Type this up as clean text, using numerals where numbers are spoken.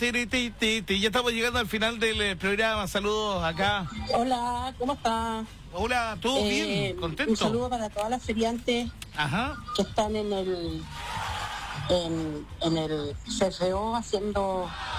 Ya estamos llegando al final del programa. Saludos acá. Hola, ¿cómo está? Hola, ¿todo bien? ¿Contento? Un saludo para todas las feriantes que están en el CFO haciendo